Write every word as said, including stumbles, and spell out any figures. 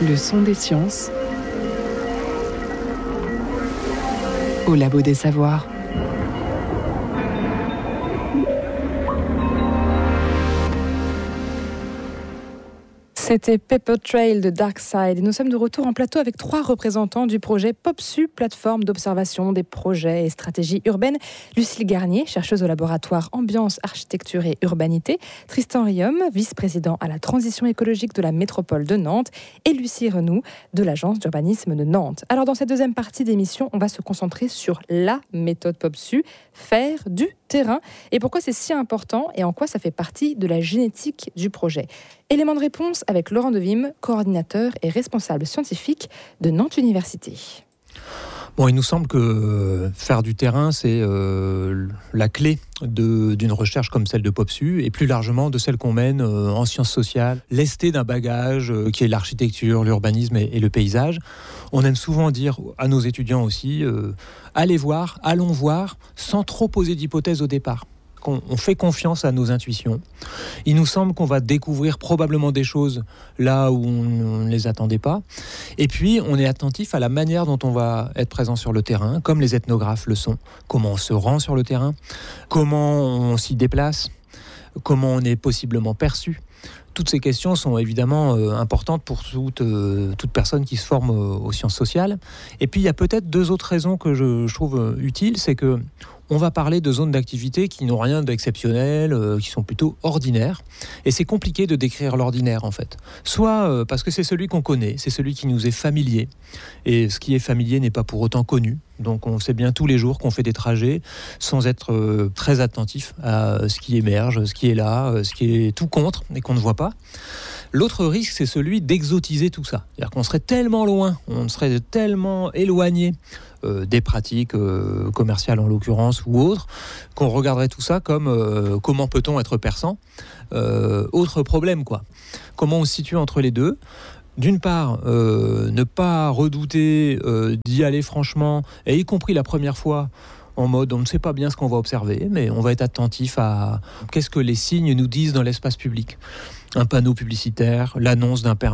Le son des sciences au labo des savoirs. C'était Paper Trail de Darkside et nous sommes de retour en plateau avec trois représentants du projet POPSU, plateforme d'observation des projets et stratégies urbaines. Lucille Garnier, chercheuse au laboratoire Ambiance, Architecture et Urbanité. Tristan Riom, vice-président à la transition écologique de la métropole de Nantes. Et Lucie Renoux de l'agence d'urbanisme de Nantes. Alors dans cette deuxième partie d'émission, on va se concentrer sur la méthode POPSU, faire du terrain. Et pourquoi c'est si important et en quoi ça fait partie de la génétique du projet. Élément de réponse avec Laurent Devim, coordinateur et responsable scientifique de Nantes Université. Bon, il nous semble que faire du terrain, c'est euh, la clé de, d'une recherche comme celle de POPSU et plus largement de celle qu'on mène euh, en sciences sociales, lestée d'un bagage euh, qui est l'architecture, l'urbanisme et, et le paysage. On aime souvent dire à nos étudiants aussi, euh, allez voir, allons voir, sans trop poser d'hypothèses au départ. On fait confiance à nos intuitions. Il nous semble qu'on va découvrir probablement des choses là où on ne les attendait pas. Et puis, on est attentif à la manière dont on va être présent sur le terrain, comme les ethnographes le sont. Comment on se rend sur le terrain, comment on s'y déplace, comment on est possiblement perçu. Toutes ces questions sont évidemment euh, importantes pour toute, euh, toute personne qui se forme euh, aux sciences sociales. Et puis, il y a peut-être deux autres raisons que je, je trouve euh, utiles. C'est que on va parler de zones d'activité qui n'ont rien d'exceptionnel, euh, qui sont plutôt ordinaires. Et c'est compliqué de décrire l'ordinaire, en fait. Soit euh, parce que c'est celui qu'on connaît, c'est celui qui nous est familier. Et ce qui est familier n'est pas pour autant connu. Donc on sait bien tous les jours qu'on fait des trajets sans être euh, très attentif à ce qui émerge, ce qui est là, euh, ce qui est tout contre et qu'on ne voit pas. L'autre risque, c'est celui d'exotiser tout ça. C'est-à-dire qu'on serait tellement loin, on serait tellement éloigné euh, des pratiques euh, commerciales en l'occurrence ou autres, qu'on regarderait tout ça comme euh, comment peut-on être perçant. Euh, autre problème, quoi. Comment on se situe entre les deux ? D'une part, euh, ne pas redouter euh, d'y aller franchement, et y compris la première fois, en mode on ne sait pas bien ce qu'on va observer, mais on va être attentif à qu'est-ce que les signes nous disent dans l'espace public. Un panneau publicitaire, l'annonce d'un permis